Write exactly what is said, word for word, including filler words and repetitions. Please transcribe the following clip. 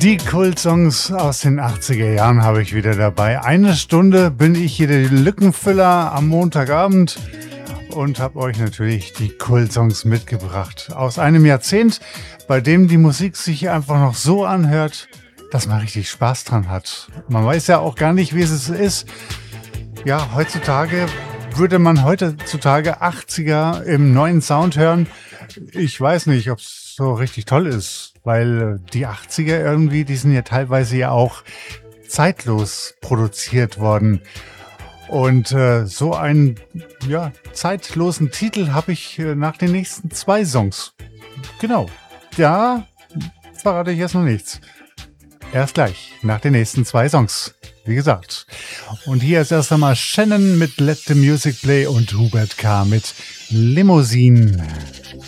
Die Kult-Songs aus den achtziger Jahren habe ich wieder dabei. Eine Stunde bin ich hier der Lückenfüller am Montagabend und habe euch natürlich die Kult-Songs mitgebracht. Aus einem Jahrzehnt, bei dem die Musik sich einfach noch so anhört, dass man richtig Spaß dran hat. Man weiß ja auch gar nicht, wie es ist. Ja, heutzutage würde man heutzutage achtziger im neuen Sound hören. Ich weiß nicht, ob es so richtig toll ist, weil die achtziger irgendwie, die sind ja teilweise ja auch zeitlos produziert worden. Und äh, so einen ja, zeitlosen Titel habe ich äh, nach den nächsten zwei Songs. Genau, da verrate ich jetzt noch nichts. Erst gleich, nach den nächsten zwei Songs, wie gesagt. Und hier ist erst einmal Shannon mit Let the Music Play und Hubert K. mit Limousine.